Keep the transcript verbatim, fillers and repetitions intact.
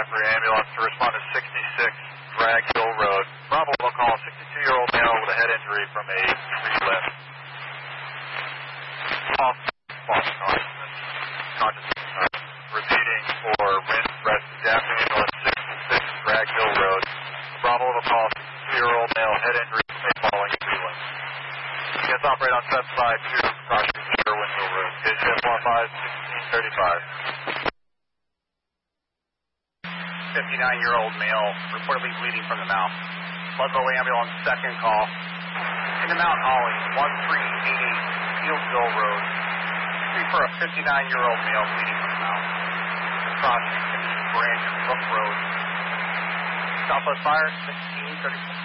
Stafford ambulance to respond to sixty-six Drag Hill Road. Bravo will call sixty-two-year-old male with a head injury from a tree limb. Off, lost consciousness. Consciousness. Uh, repeating for wind threat to Stafford ambulance sixty-six Drag Hill Road. Bravo will call sixty-two-year-old male head injury from a falling tree limb. You guys operate on set side two, crossing Sherwin Hill Road. K G F one five sixteen thirty-five. fifty-nine-year-old male reportedly bleeding from the mouth. Ludlow ambulance second call. In the Mount Holly, one three eight eight Fieldville Road. For a fifty-nine-year-old male bleeding from the mouth. Crossing Branch Brook Road. Southwest Fire, sixteen thirty-six.